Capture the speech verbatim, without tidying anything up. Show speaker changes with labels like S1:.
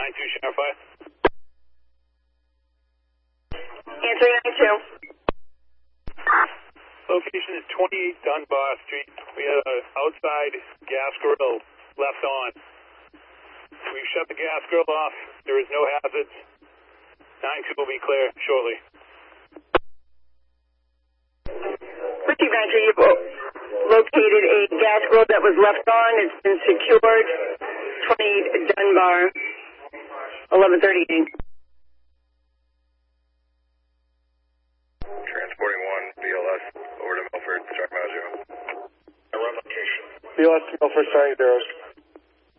S1: nine two, Channel five.
S2: Answer nine two.
S1: Location is twenty-eight Dunbar Street. We had an outside gas grill left on. We've shut the gas grill off. There is no hazards. nine two will be clear shortly.
S2: Richie Venture, you've located a gas grill that was left on. It's been secured. twenty-eight Dunbar, eleven thirty-eight.
S3: Transporting one, B L S, over to Milford, start Maggio.
S4: I run location. B L S to Milford, starting zeros.